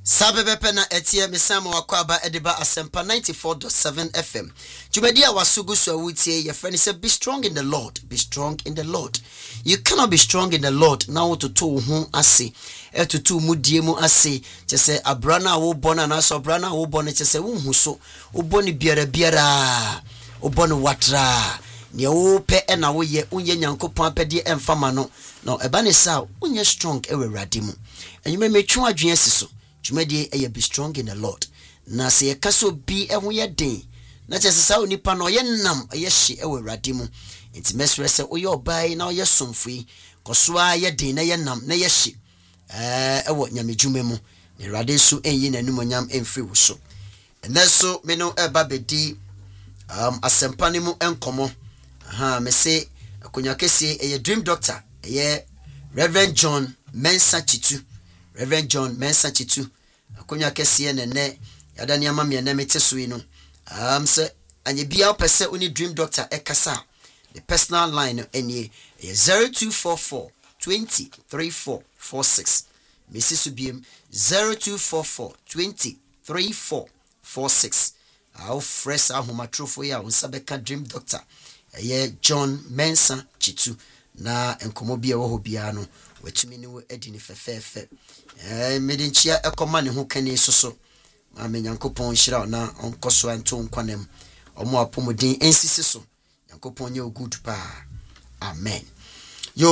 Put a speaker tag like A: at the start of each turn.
A: Sabebepe na etie mesama wakwaba ediba asempa 94.7 FM. Jumedia wasugu so wutie your friend say be strong in the Lord. Be strong in the Lord. You cannot be strong in the Lord now to ho ase. To mudie mu ase. Chese abrana wo bona na so abrana wo bona chese wonhu so. Wo boni biara. Wo boni watra. Ne wo pe na wo ye unye Nyankopon apede emfama no. No eba ne sa unye strong ewe rade mu. Enyume metwu adwen asiso. Jumedi eye be strong in the Lord. Na se ye kaso bi eho ye den. Na chese sa onipa no ye nam ye hye ewe rade mu. Enti mesre se oye obai na oye somfui. Kosoa ye den na ye nam na ye hye. Ewo nyamejume mu. Ne rade so enyi nanumonyam emfri wo so. Eneso me no eba bedi asempa ni mu enkomo. Me se akonya kese eye dream doctor eye Reverend John Mensa Chitu. Reverend John Mensa Chitu akonya kese ne yada ne amame na mete so yi no se anye bia opese oni dream doctor ekasa the personal line enie 0244 20 3446 Mrs. Subiem 0244 20 3446 our fresh ahomatrofo ya unsabeka dream doctor John Mensa Chitu na enkomo bia wo bia no watumi ni edini fefefe medinchia ekoma ne ho kane soso ma Nyankopon hira na onkoso anto nkwanem omo apomodin ensisi so Nyankopon ye good pa amen.